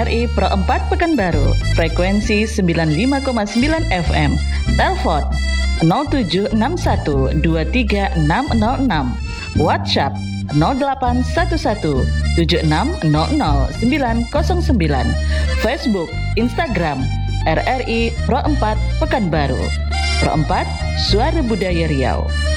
RRI Pro 4 Pekanbaru, frekuensi 95,9 FM. Telepon 0761 23606. WhatsApp 0811 7600 909. Facebook, Instagram RRI Pro 4 Pekanbaru. Pro 4 Suara Budaya Riau.